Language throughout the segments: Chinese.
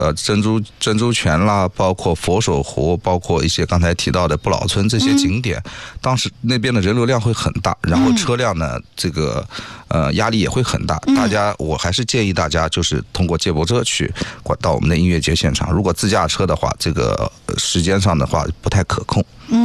珍珠泉啦，包括佛手湖，包括一些刚才提到的不老村这些景点，当时那边的人流量会很大，然后车辆呢这个压力也会很大。我还是建议大家就是通过接驳车去到我们的音乐节现场。如果自驾车的话，这个时间上的话不太可控。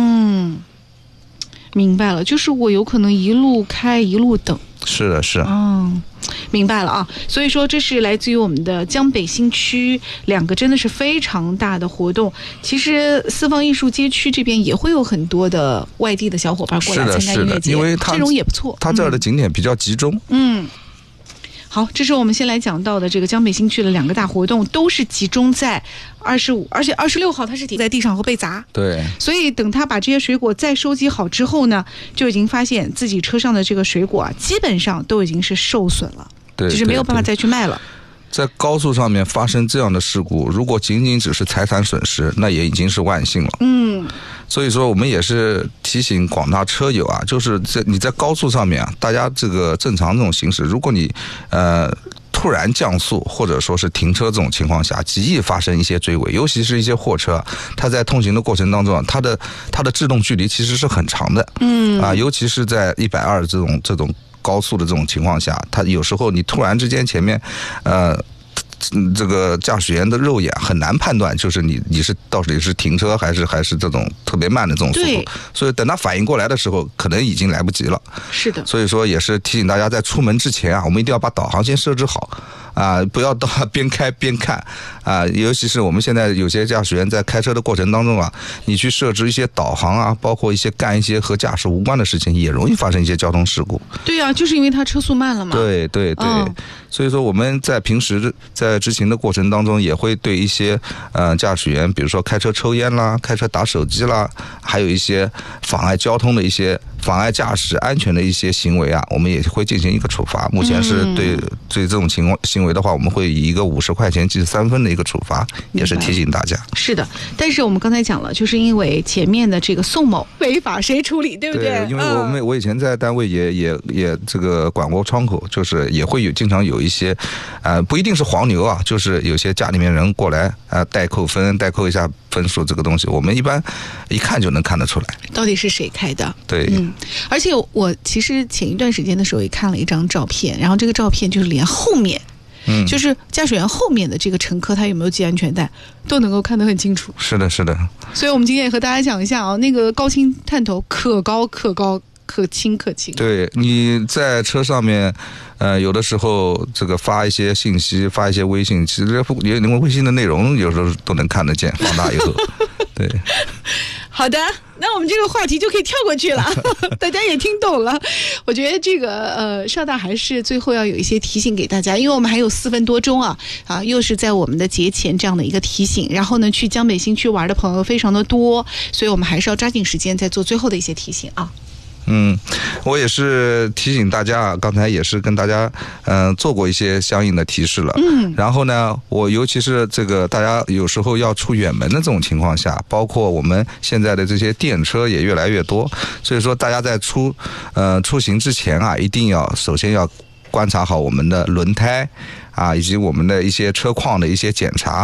明白了，就是我有可能一路开一路等。 是的，是。 明白了啊。所以说这是来自于我们的江北新区两个真的是非常大的活动。其实四方艺术街区这边也会有很多的外地的小伙伴过来参加音乐节， 因为阵容也不错。 它这儿的景点比较集中。 好，这是我们先来讲到的这个江北新区的两个大活动，都是集中在25，而且26号它是停在地上和被砸。 对， 所以等他把这些水果再收集好之后呢，就已经发现自己车上的这个水果啊，基本上都已经是受损了， 对， 就是没有办法再去卖了。 在高速上面发生这样的事故，如果仅仅只是财产损失，那也已经是万幸了。所以说我们也是提醒广大车友啊，就是你在高速上面啊，大家这个正常这种行驶，如果你突然降速或者说是停车这种情况下，极易发生一些追尾，尤其是一些货车，它在通行的过程当中，它的制动距离其实是很长的。尤其是在120这种高速的这种情况下，它有时候你突然之间前面这个驾驶员的肉眼很难判断，就是你是到底是停车还是这种特别慢的这种速度，所以等他反应过来的时候，可能已经来不及了。 是的， 所以说也是提醒大家，在出门之前啊，我们一定要把导航先设置好啊，不要到边开边看啊。尤其是我们现在有些驾驶员在开车的过程当中啊，你去设置一些导航啊，包括干一些和驾驶无关的事情，也容易发生一些交通事故。 对啊，就是因为他车速慢了嘛。 对。所以说我们在平时在执行的过程当中，也会对一些驾驶员，比如说开车抽烟啦、开车打手机啦，还有一些妨碍交通的一些妨碍驾驶安全的一些行为啊，我们也会进行一个处罚。目前是对这种行为的话，我们会以一个50块钱记3分的一个处罚，也是提醒大家。 是的，但是我们刚才讲了，就是因为前面的这个宋某违法谁处理，对不对？ 对，因为我以前在单位也这个管过窗口，就是也会经常有一些不一定是黄牛啊，就是有些家里面人过来代扣一下分数，这个东西我们一般一看就能看得出来到底是谁开的。 对， 而且我其实前一段时间的时候也看了一张照片，然后这个照片就是连后面就是驾驶员后面的这个乘客他有没有系安全带都能够看得很清楚。 是的。 所以我们今天也和大家讲一下啊，那个高清探头可高可高，可轻可轻。 对，你在车上面有的时候这个发一些信息，发一些微信，其实连微信的内容有时候都能看得见，放大以后。对， 好的，那我们这个话题就可以跳过去了。大家也听懂了。我觉得这个邵大还是最后要有一些提醒给大家，因为我们还有4分多钟啊，又是在我们的节前这样的一个提醒，然后呢去江北新区玩的朋友非常的多，所以我们还是要抓紧时间再做最后的一些提醒啊。 我也是提醒大家，刚才也是跟大家做过一些相应的提示了。然后呢，我尤其是这个大家有时候要出远门的这种情况下，包括我们现在的这些电车也越来越多，所以说大家在出行之前啊，一定要首先要观察好我们的轮胎啊，以及我们的一些车况的一些检查